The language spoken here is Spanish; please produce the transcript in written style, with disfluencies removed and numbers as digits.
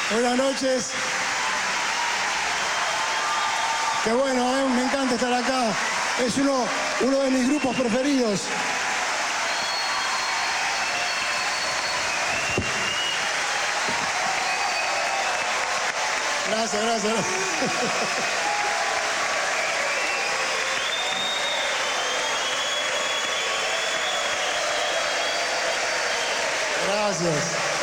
Buenas noches. Qué bueno, me encanta estar acá. Es uno de mis grupos preferidos. Gracias, gracias. Gracias.